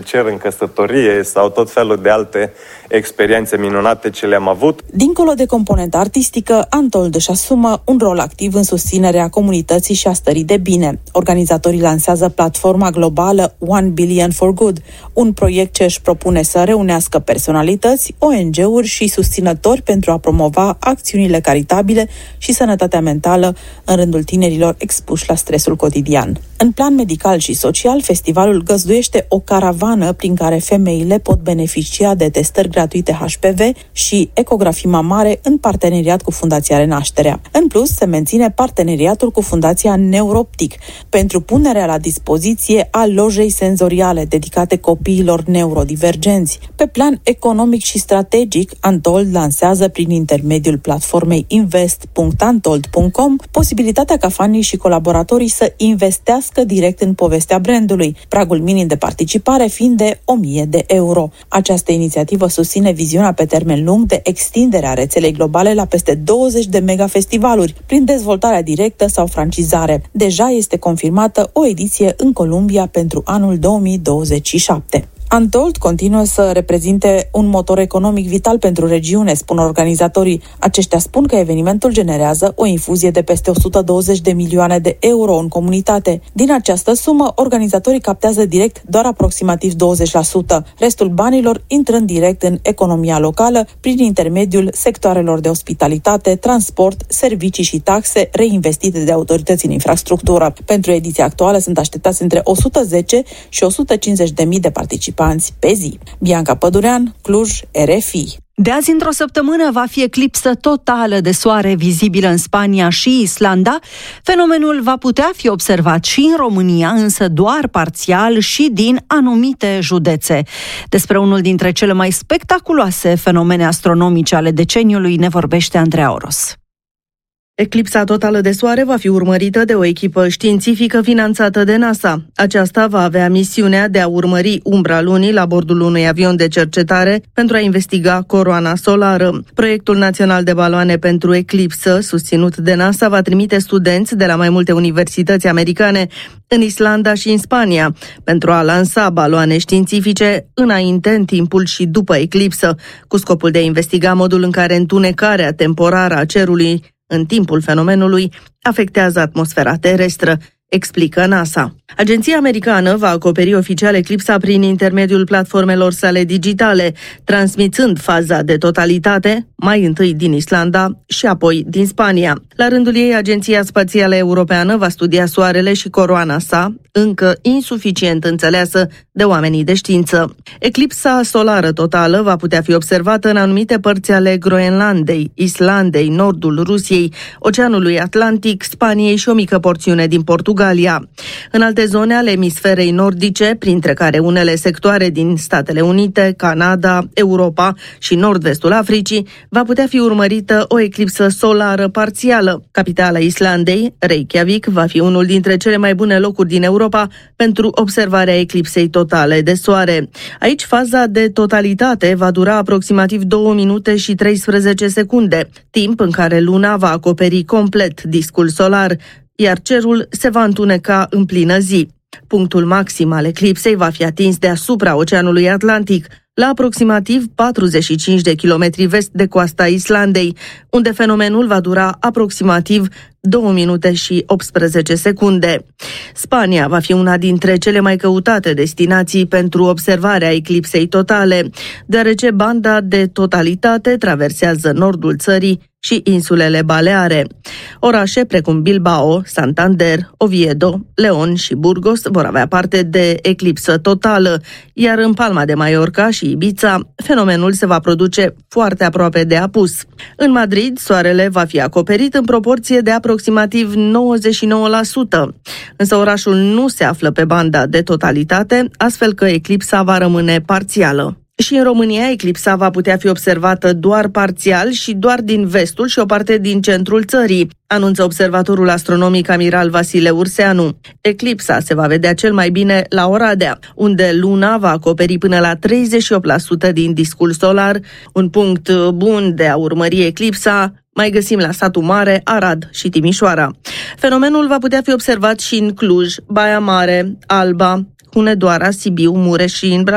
cer în căsătorie sau tot felul de alte experiențe minunate ce le-am avut. Dincolo de componenta artistică, Untold își asumă un rol activ în susținerea comunității și a stării de bine. Organizatorii lansează platforma globală 1 Billion for Good, un proiect ce își propune să reunească personalități, ONG-uri și susținători pentru a promova acțiunile caritabile și sănătatea mentală în rândul tinerilor expuși la stresul cotidian. În plan medical și social, festivalul găzduiește o caravană prin care femeile pot beneficia de testări gratuite HPV și ecografii mamare în parteneriat cu Fundația Renașterea. În plus, se menține parteneriatul cu Fundația Neuroptic pentru punerea la dispoziție a lojei senzoriale dedicate copiilor neurodivergenți. Pe plan economic și strategic, Untold lansează prin intermediul platformei invest.untold.com posibilitatea ca fanii și colaboratorii să investească direct în povestea brandului, pragul minim de participare fiind de 1.000 de euro. Această inițiativă susține viziunea pe termen lung de extinderea rețelei globale la peste 20 de megafestivaluri, prin dezvoltarea directă sau francizare. Deja este confirmată o ediție în Columbia pentru anul 2027. Untold continuă să reprezinte un motor economic vital pentru regiune, spun organizatorii. Aceștia spun că evenimentul generează o infuzie de peste 120 de milioane de euro în comunitate. Din această sumă, organizatorii captează direct doar aproximativ 20%, restul banilor intrând direct în economia locală prin intermediul sectoarelor de ospitalitate, transport, servicii și taxe reinvestite de autorități în infrastructură. Pentru ediția actuală sunt așteptați între 110 și 150 de mii de participanți pe zi. Bianca Pădurean, Cluj, RFI. De azi într-o săptămână va fi eclipsă totală de soare vizibilă în Spania și Islanda. Fenomenul va putea fi observat și în România, însă doar parțial și din anumite județe. Despre unul dintre cele mai spectaculoase fenomene astronomice ale deceniului ne vorbește Andreea Oros. Eclipsa totală de soare va fi urmărită de o echipă științifică finanțată de NASA. Aceasta va avea misiunea de a urmări umbra lunii la bordul unui avion de cercetare pentru a investiga coroana solară. Proiectul național de baloane pentru eclipsă, susținut de NASA, va trimite studenți de la mai multe universități americane în Islanda și în Spania pentru a lansa baloane științifice înainte, în timpul și după eclipsă, cu scopul de a investiga modul în care întunecarea temporară a cerului în timpul fenomenului afectează atmosfera terestră, explică NASA. Agenția americană va acoperi oficial eclipsa prin intermediul platformelor sale digitale, transmițând faza de totalitate, mai întâi din Islanda și apoi din Spania. La rândul ei, Agenția Spațială Europeană va studia soarele și coroana sa, încă insuficient înțeleasă de oamenii de știință. Eclipsa solară totală va putea fi observată în anumite părți ale Groenlandei, Islandei, nordul Rusiei, Oceanului Atlantic, Spaniei și o mică porțiune din Portugalia. În alte zone ale emisferei nordice, printre care unele sectoare din Statele Unite, Canada, Europa și nord-vestul Africii, va putea fi urmărită o eclipsă solară parțială. Capitala Islandei, Reykjavik, va fi unul dintre cele mai bune locuri din Europa pentru observarea eclipsei totale de soare. Aici faza de totalitate va dura aproximativ 2 minute și 13 secunde, timp în care luna va acoperi complet discul solar, iar cerul se va întuneca în plină zi. Punctul maxim al eclipsei va fi atins deasupra Oceanului Atlantic, la aproximativ 45 de kilometri vest de coasta Islandei, unde fenomenul va dura aproximativ 2 minute și 18 secunde. Spania va fi una dintre cele mai căutate destinații pentru observarea eclipsei totale, deoarece banda de totalitate traversează nordul țării și insulele Baleare. Orașe precum Bilbao, Santander, Oviedo, León și Burgos vor avea parte de eclipsă totală, iar în Palma de Mallorca și Ibiza, fenomenul se va produce foarte aproape de apus. În Madrid, soarele va fi acoperit în proporție de aproximativ 99%, însă orașul nu se află pe banda de totalitate, astfel că eclipsa va rămâne parțială. Și în România, eclipsa va putea fi observată doar parțial și doar din vestul și o parte din centrul țării, anunță observatorul astronomic amiral Vasile Urseanu. Eclipsa se va vedea cel mai bine la Oradea, unde luna va acoperi până la 38% din discul solar, un punct bun de a urmări eclipsa. Mai găsim la Satul Mare, Arad și Timișoara. Fenomenul va putea fi observat și în Cluj, Baia Mare, Alba, Hunedoara, Sibiu, Mureș și în